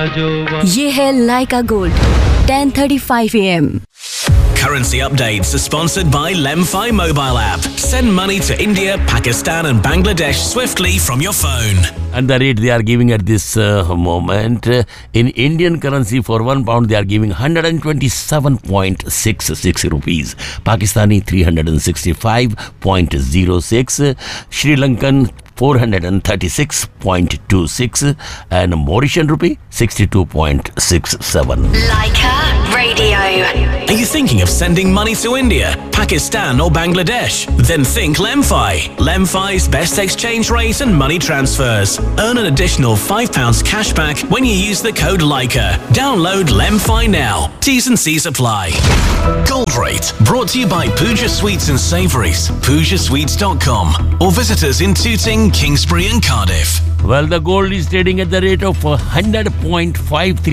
ये है लाइका gold 10:35 AM. Currency updates are sponsored by Lemfi mobile app. Send money to India, Pakistan and Bangladesh swiftly from your phone. And the rate they are giving at this moment in Indian currency for £1 they are giving 127.66 rupees, Pakistani 365.06, Sri Lankan 436.26 and Mauritian rupee 62.67. Laika Radio. Are you thinking of sending money to India, Pakistan or Bangladesh? Then think Lemfi. Lemfi's best exchange rate and money transfers. Earn an additional £5 cashback when you use the code LAIKA. Download Lemfi now. T's and C's apply. Gold Rate, brought to you by Pooja Sweets and Savouries, PoojaSweets.com, or visit us in Tooting, Kingsbury and Cardiff. Well, the gold is trading at the rate of 100.53